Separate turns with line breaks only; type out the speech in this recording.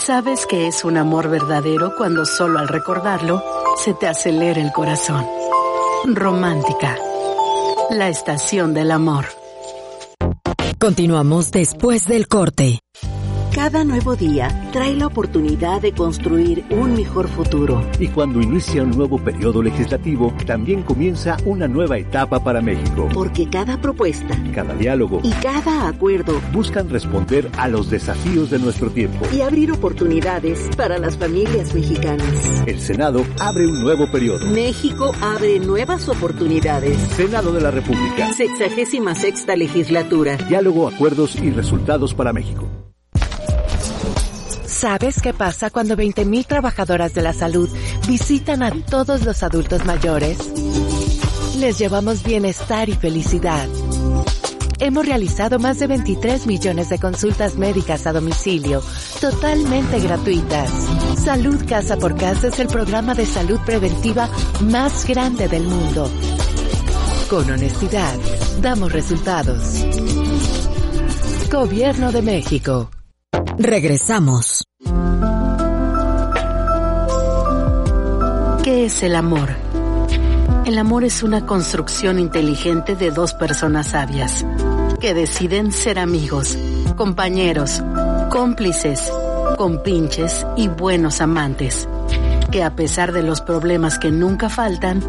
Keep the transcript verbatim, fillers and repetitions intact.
Sabes que es un amor verdadero cuando solo al recordarlo se te acelera el corazón. Romántica, la estación del amor.
Continuamos después del corte.
Cada nuevo día trae la oportunidad de construir un mejor futuro.
Y cuando inicia un nuevo periodo legislativo, también comienza una nueva etapa para México.
Porque cada propuesta,
cada diálogo
y cada acuerdo
buscan responder a los desafíos de nuestro tiempo
y abrir oportunidades para las familias mexicanas.
El Senado abre un nuevo periodo.
México abre nuevas oportunidades.
Senado de la República.
Sexagésima sexta legislatura.
Diálogo, acuerdos y resultados para México.
¿Sabes qué pasa cuando veinte mil trabajadoras de la salud visitan a todos los adultos mayores? Les llevamos bienestar y felicidad. Hemos realizado más de veintitrés millones de consultas médicas a domicilio, totalmente gratuitas. Salud Casa por Casa es el programa de salud preventiva más grande del mundo. Con honestidad, damos resultados. Gobierno de México.
Regresamos.
¿Qué es el amor? El amor es una construcción inteligente de dos personas sabias que deciden ser amigos, compañeros, cómplices, compinches y buenos amantes, que a pesar de los problemas que nunca faltan,